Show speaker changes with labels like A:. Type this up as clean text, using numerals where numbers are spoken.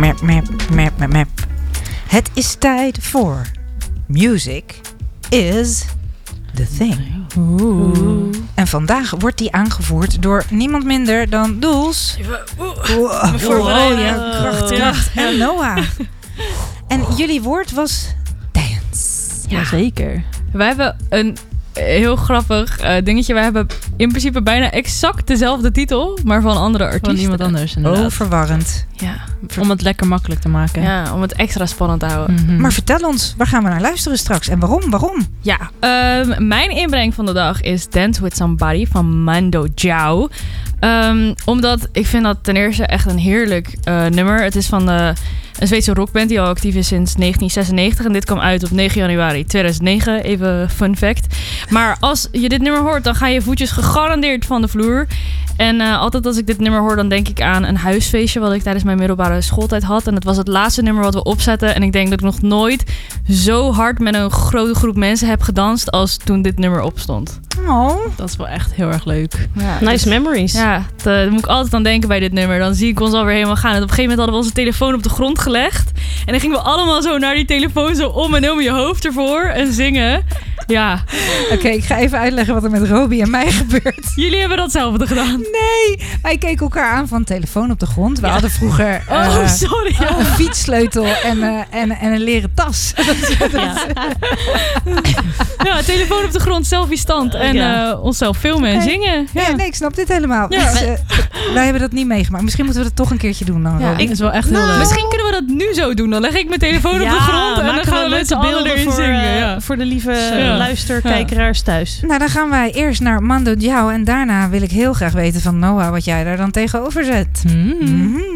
A: Map. Het is tijd voor Music is the Thing.
B: Oeh.
A: En vandaag wordt die aangevoerd door niemand minder dan Doels. Kracht en Noah. En jullie woord was dance.
B: Jazeker.
C: Wij hebben een heel grappig dingetje. Wij hebben in principe bijna exact dezelfde titel, maar van andere artiesten.
B: Van iemand anders inderdaad.
A: Oh, verwarrend.
C: Ja.
B: Om het lekker makkelijk te maken.
C: Ja, om het extra spannend te houden.
B: Mhm.
A: Maar vertel ons, waar gaan we naar luisteren straks en waarom?
C: Ja, mijn inbreng van de dag is Dance With Somebody van Mando Diao. Omdat ik vind dat ten eerste echt een heerlijk nummer. Het is van een Zweedse rockband die al actief is sinds 1996. En dit kwam uit op 9 januari 2009. Even fun fact. Maar als je dit nummer hoort, dan gaan je voetjes gegarandeerd van de vloer. En altijd als ik dit nummer hoor, dan denk ik aan een huisfeestje wat ik tijdens mijn middelbare schooltijd had. En het was het laatste nummer wat we opzetten. En ik denk dat ik nog nooit zo hard met een grote groep mensen heb gedanst als toen dit nummer opstond.
A: Oh.
B: Dat is wel echt heel erg leuk.
C: Ja,
D: Nice memories.
C: Ja, daar moet ik altijd aan denken bij dit nummer. Dan zie ik ons alweer helemaal gaan. En op een gegeven moment hadden we onze telefoon op de grond gelegd. En dan gingen we allemaal zo naar die telefoon, zo om en om je hoofd ervoor en zingen. Ja.
A: Oké, ik ga even uitleggen wat er met Robbie en mij gebeurt.
C: Jullie hebben datzelfde gedaan.
A: Nee, wij keken elkaar aan van telefoon op de grond. We hadden vroeger
C: Oh, sorry. Ja.
A: een fietssleutel en een leren tas.
C: Ja, telefoon op de grond, selfie stand. En onszelf filmen en
A: Oké.
C: zingen. Ja.
A: Ja, nee, ik snap dit helemaal.
C: Ja.
A: Dus, wij hebben dat niet meegemaakt. Misschien moeten we dat toch een keertje doen dan,
C: Ja,
A: Robbie.
B: Het is wel echt heel leuk.
C: Misschien kunnen we dat nu zo doen. Dan leg ik mijn telefoon op de grond en dan gaan we met z'n allen erin zingen. Ja.
D: Voor de lieve
C: Ja.
D: luisterkijkeraars thuis.
A: Nou, dan gaan wij eerst naar Mando Diao. En daarna wil ik heel graag weten van Noah wat jij daar dan tegenover zet.
B: Mm.
A: Mhm.